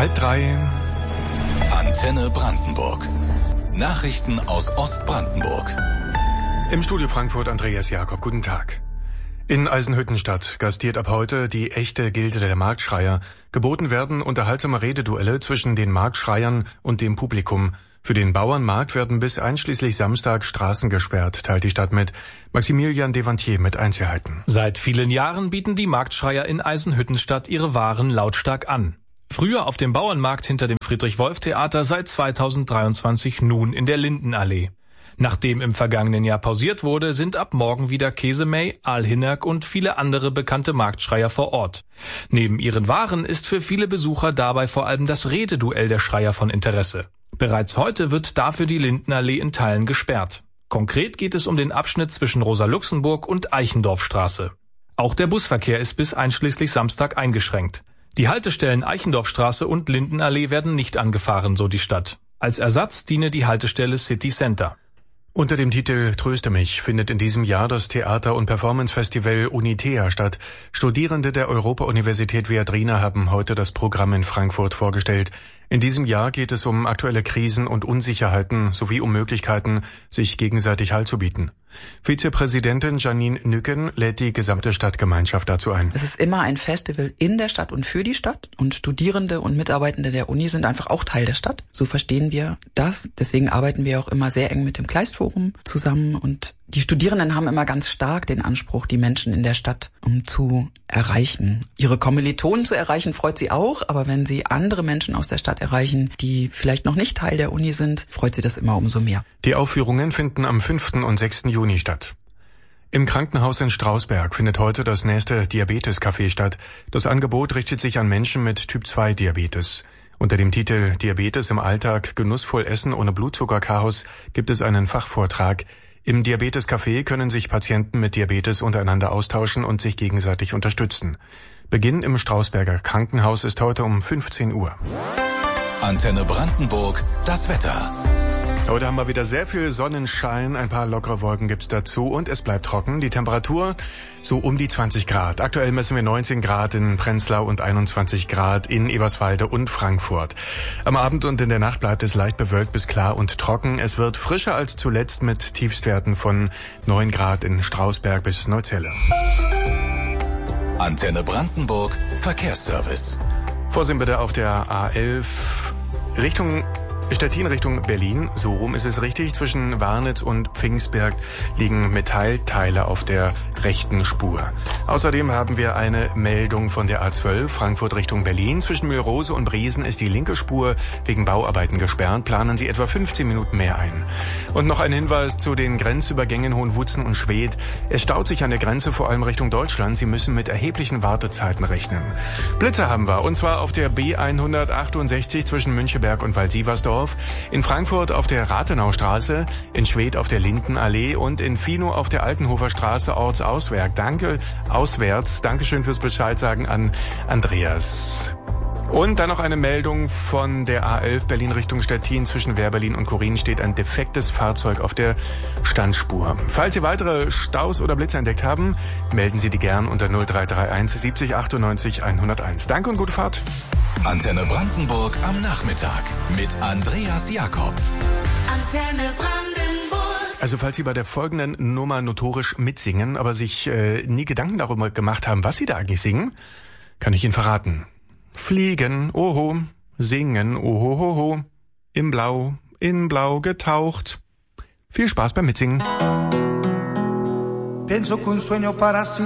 2:30. Antenne Brandenburg. Nachrichten aus Ostbrandenburg. Im Studio Frankfurt Andreas Jakob. Guten Tag. In Eisenhüttenstadt gastiert ab heute die echte Gilde der Marktschreier. Geboten werden unterhaltsame Rededuelle zwischen den Marktschreiern und dem Publikum. Für den Bauernmarkt werden bis einschließlich Samstag Straßen gesperrt, teilt die Stadt mit. Maximilian Devantier mit Einzelheiten. Seit vielen Jahren bieten die Marktschreier in Eisenhüttenstadt ihre Waren lautstark an. Früher auf dem Bauernmarkt hinter dem Friedrich-Wolf-Theater, seit 2023 nun in der Lindenallee. Nachdem im vergangenen Jahr pausiert wurde, sind ab morgen wieder Käsemey, Aal-Hinnerk und viele andere bekannte Marktschreier vor Ort. Neben ihren Waren ist für viele Besucher dabei vor allem das Rededuell der Schreier von Interesse. Bereits heute wird dafür die Lindenallee in Teilen gesperrt. Konkret geht es um den Abschnitt zwischen Rosa-Luxemburg und Eichendorffstraße. Auch der Busverkehr ist bis einschließlich Samstag eingeschränkt. Die Haltestellen Eichendorffstraße und Lindenallee werden nicht angefahren, so die Stadt. Als Ersatz diene die Haltestelle City Center. Unter dem Titel Tröste mich findet in diesem Jahr das Theater- und Performance-Festival Unitea statt. Studierende der Europa-Universität Viadrina haben heute das Programm in Frankfurt vorgestellt. In diesem Jahr geht es um aktuelle Krisen und Unsicherheiten sowie um Möglichkeiten, sich gegenseitig Halt zu bieten. Vizepräsidentin Janine Nücken lädt die gesamte Stadtgemeinschaft dazu ein. Es ist immer ein Festival in der Stadt und für die Stadt. Und Studierende und Mitarbeitende der Uni sind einfach auch Teil der Stadt. So verstehen wir das. Deswegen arbeiten wir auch immer sehr eng mit dem Kleistforum zusammen. Und die Studierenden haben immer ganz stark den Anspruch, die Menschen in der Stadt zu erreichen. Ihre Kommilitonen zu erreichen, freut sie auch. Aber wenn sie andere Menschen aus der Stadt erreichen, die vielleicht noch nicht Teil der Uni sind, freut sie das immer umso mehr. Die Aufführungen finden am 5. und 6. Juni statt. Im Krankenhaus in Strausberg findet heute das nächste Diabetes-Café statt. Das Angebot richtet sich an Menschen mit Typ-2-Diabetes. Unter dem Titel Diabetes im Alltag, genussvoll essen ohne Blutzuckerchaos gibt es einen Fachvortrag. Im Diabetes-Café können sich Patienten mit Diabetes untereinander austauschen und sich gegenseitig unterstützen. Beginn im Strausberger Krankenhaus ist heute um 15 Uhr. Antenne Brandenburg, das Wetter. Heute haben wir wieder sehr viel Sonnenschein, ein paar lockere Wolken gibt's dazu und es bleibt trocken. Die Temperatur so um die 20 Grad. Aktuell messen wir 19 Grad in Prenzlau und 21 Grad in Eberswalde und Frankfurt. Am Abend und in der Nacht bleibt es leicht bewölkt bis klar und trocken. Es wird frischer als zuletzt mit Tiefstwerten von 9 Grad in Strausberg bis Neuzelle. Antenne Brandenburg, Verkehrsservice. Vorsehen bitte auf der A11 Richtung Stettin Richtung Berlin, so rum ist es richtig. Zwischen Warnitz und Pfingstberg liegen Metallteile auf der rechten Spur. Außerdem haben wir eine Meldung von der A12 Frankfurt Richtung Berlin. Zwischen Mühlrose und Briesen ist die linke Spur wegen Bauarbeiten gesperrt. Planen Sie etwa 15 Minuten mehr ein. Und noch ein Hinweis zu den Grenzübergängen Hohenwutzen und Schwedt. Es staut sich an der Grenze vor allem Richtung Deutschland. Sie müssen mit erheblichen Wartezeiten rechnen. Blitze haben wir, und zwar auf der B168 zwischen Müncheberg und Waldsieversdorf. In Frankfurt auf der Rathenaustraße, in Schwedt auf der Lindenallee und in Fino auf der Altenhofer Straße ortsauswärts. Dankeschön fürs Bescheid sagen an Andreas. Und dann noch eine Meldung von der A11 Berlin Richtung Stettin. Zwischen Wehrberlin und Korin steht ein defektes Fahrzeug auf der Standspur. Falls Sie weitere Staus oder Blitze entdeckt haben, melden Sie die gern unter 0331 70 98 101. Danke und gute Fahrt. Antenne Brandenburg am Nachmittag mit Andreas Jakob. Antenne Brandenburg. Also falls Sie bei der folgenden Nummer notorisch mitsingen, aber sich nie Gedanken darüber gemacht haben, was Sie da eigentlich singen, kann ich Ihnen verraten. Fliegen, oho, singen, ohohoho, in Blau getaucht. Viel Spaß beim Mitsingen. Pienso que un sueño para